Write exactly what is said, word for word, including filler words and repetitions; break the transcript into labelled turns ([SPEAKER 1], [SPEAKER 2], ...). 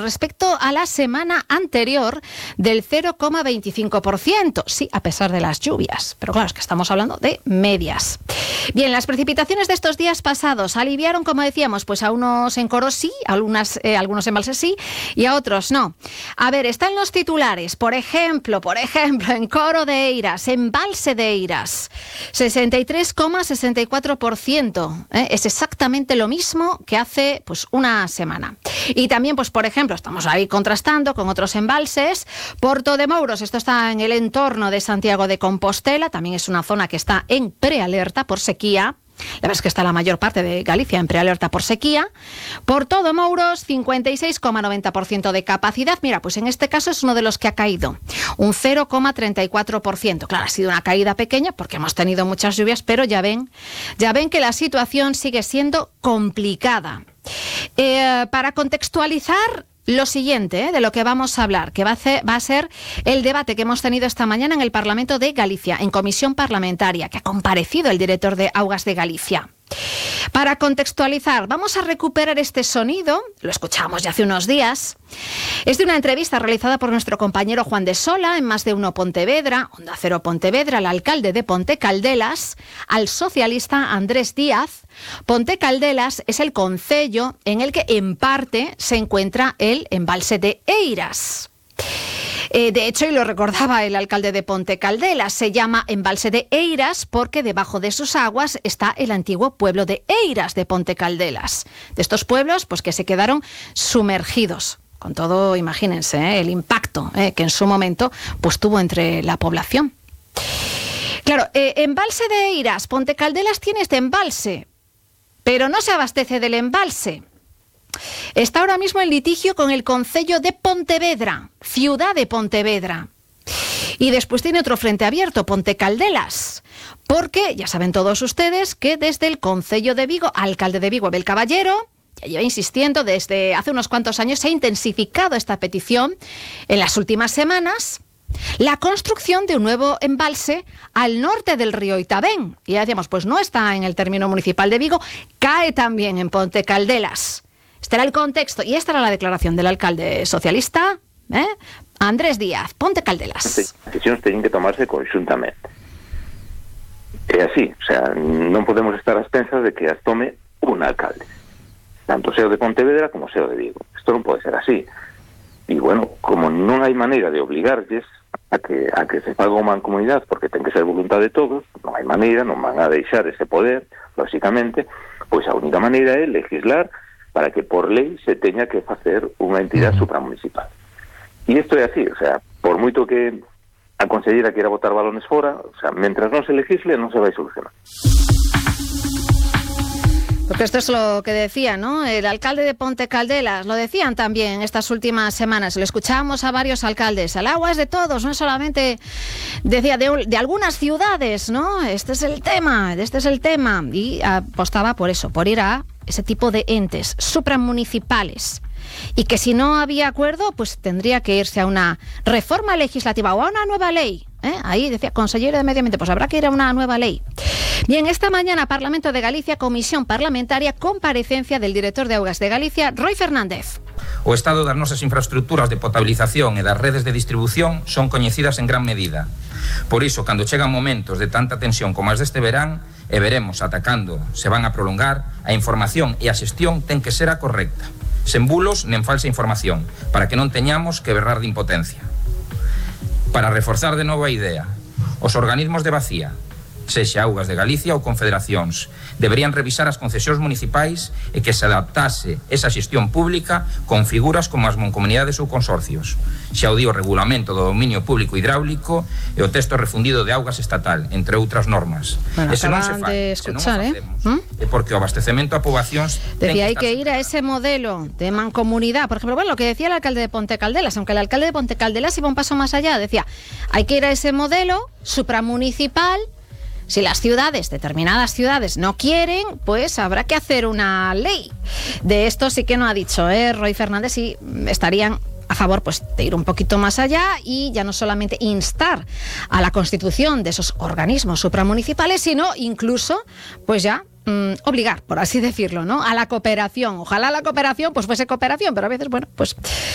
[SPEAKER 1] respecto a la semana anterior del cero coma veinticinco por ciento. Sí, a pesar de las lluvias. Pero claro, es que estamos hablando de medias. Bien, las precipitaciones de estos días pasados aliviaron, como decíamos, pues a unos en Coro sí, a algunas, eh, algunos embalses sí y a otros no. A ver, están los titulares. Por ejemplo, por ejemplo, en Coro de Eiras, embalse de Eiras, sesenta y tres coma sesenta y cuatro por ciento. ¿eh? Es exactamente lo mismo que hace pues una semana. Y también, pues por ejemplo, estamos ahí contrastando con otros embalses. Porto de Mouros, esto está en el entorno de Santiago de Compostela, también es una zona que está en prealerta por sequía. La verdad es que está la mayor parte de Galicia en prealerta por sequía. Porto de Mouros, cincuenta y seis coma noventa por ciento de capacidad. Mira, pues en este caso es uno de los que ha caído, un cero coma treinta y cuatro por ciento. Claro, ha sido una caída pequeña porque hemos tenido muchas lluvias, pero ya ven, ya ven que la situación sigue siendo complicada. Eh, para contextualizar lo siguiente, ¿eh? de lo que vamos a hablar, que va a, ser, va a ser el debate que hemos tenido esta mañana en el Parlamento de Galicia, en comisión parlamentaria, que ha comparecido el director de Augas de Galicia. Para contextualizar, vamos a recuperar este sonido, lo escuchamos ya hace unos días. Es de una entrevista realizada por nuestro compañero Juan de Sola en Más de Uno Pontevedra, Onda Cero Pontevedra, al alcalde de Ponte Caldelas, al socialista Andrés Díaz. Ponte Caldelas es el concello en el que en parte se encuentra el embalse de Eiras. Eh, de hecho, y lo recordaba el alcalde de Ponte Caldelas, se llama embalse de Eiras porque debajo de sus aguas está el antiguo pueblo de Eiras de Ponte Caldelas. De estos pueblos, pues que se quedaron sumergidos. Con todo, imagínense, ¿eh? el impacto ¿eh? que en su momento pues tuvo entre la población. Claro, eh, embalse de Eiras, Ponte Caldelas tiene este embalse, pero no se abastece del embalse. Está ahora mismo en litigio con el concello de Pontevedra, ciudad de Pontevedra. Y después tiene otro frente abierto, Ponte Caldelas, porque ya saben todos ustedes que desde el concello de Vigo, alcalde de Vigo, Abel Caballero, ya lleva insistiendo desde hace unos cuantos años, se ha intensificado esta petición en las últimas semanas, la construcción de un nuevo embalse al norte del río Itabén. Y ya decíamos, pues no está en el término municipal de Vigo, cae también en Ponte Caldelas. Este era el contexto y esta era la declaración del alcalde socialista, ¿eh? Andrés Díaz, Ponte Caldelas.
[SPEAKER 2] As decisións teñen que tomarse conxuntamente. É así, o sea, non podemos estar ás pensas de que as tome un alcalde, tanto seo de Pontevedra como seo de Vigo. Isto non pode ser así. E, bueno, como non hai maneira de obligarlles a que, a que se faga unha mancomunidade, porque ten que ser voluntade de todos, non hai maneira, non van a deixar ese poder, lógicamente, pois a única maneira é legislar para que por lei se teña que facer unha entidade supramunicipal. E isto é así, o sea, por moito que a consellera quiera botar balones fora, o sea, mentras non se legisle non se vai solucionar.
[SPEAKER 1] Porque esto es lo que decía, ¿no? El alcalde de Ponte Caldelas, lo decían también estas últimas semanas, lo escuchábamos a varios alcaldes, el agua es de todos, no solamente, decía, de, de algunas ciudades, ¿no? Este es el tema, este es el tema, y apostaba por eso, por ir a ese tipo de entes supramunicipales. Y que si no había acuerdo, pues tendría que irse a una reforma legislativa o a una nueva ley. ¿eh? Ahí decía, consejero de Medio Ambiente, pues habrá que ir a una nueva ley. Bien, esta mañana, Parlamento de Galicia, comisión parlamentaria, comparecencia del director de Augas de Galicia, Roi Fernández.
[SPEAKER 3] O estado das nosas infraestructuras de potabilización e das redes de distribución son coñecidas en gran medida. Por iso, cando chegan momentos de tanta tensión como as deste verán, e veremos atacando se van a prolongar, a información e a xestión ten que ser a correcta, sen bulos nen falsa información, para que non teñamos que berrar de impotencia. Para reforzar de novo a idea, os organismos de Bacía, sexa Augas de Galicia ou confederacións, deberían revisar as concesións municipais e que se adaptase esa xestión pública con figuras como as mancomunidades ou consorcios. Xa o di o regulamento do dominio público hidráulico e o texto refundido de Augas estatal, entre outras normas.
[SPEAKER 1] Bueno,
[SPEAKER 3] ese non se
[SPEAKER 1] acaban
[SPEAKER 3] fa,
[SPEAKER 1] de escuchar,
[SPEAKER 3] se non o facemos, ¿eh? É porque o abastecemento a poboacións
[SPEAKER 1] decía, hay que ir a ese modelo de mancomunidad. Por ejemplo, bueno, lo que decía el alcalde de Ponte Caldelas, aunque el alcalde de Ponte Caldelas iba un paso más allá, decía, hay que ir a ese modelo supramunicipal. Si las ciudades, determinadas ciudades, no quieren, pues habrá que hacer una ley. De esto sí que no ha dicho, ¿eh? Roi Fernández, y estarían a favor pues, de ir un poquito más allá y ya no solamente instar a la constitución de esos organismos supramunicipales, sino incluso, pues ya, mmm, obligar, por así decirlo, ¿no? A la cooperación. Ojalá la cooperación pues fuese cooperación, pero a veces, bueno, pues